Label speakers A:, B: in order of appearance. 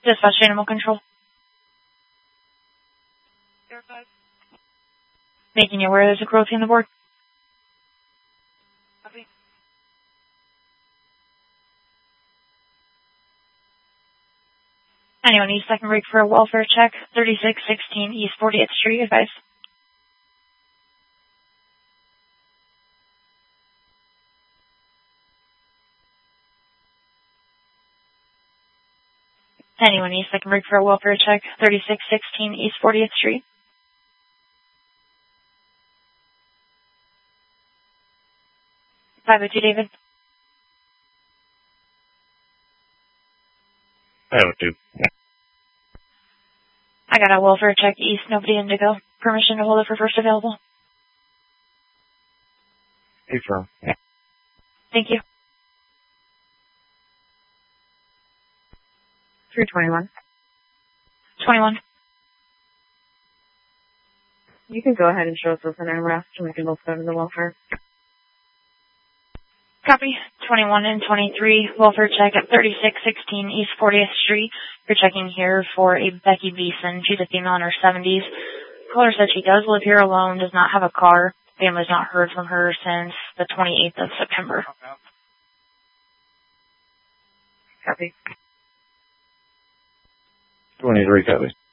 A: Dispatch Animal Control. Making you aware there's a cruelty on the board.
B: Copy.
A: Anyone needs second break for a welfare check, 3616 East 40th Street, advice. Anyone needs second break for a welfare check, 3616 East 40th Street. Private to David. I got a welfare check east, nobody Indigo. Permission to hold it for first available.
C: Hey, firm.
A: Thank you.
B: 321.
A: 21.
B: You can go ahead and show us what's an arrest and we can both go to the welfare.
A: Copy. 21 and 23, welfare check at 3616 East 40th Street. You're checking here for a Becky Beeson. She's a female in her 70s. Caller said she does live here alone, does not have a car. Family's not heard from her since the 28th of September.
B: Copy.
C: 23, copy.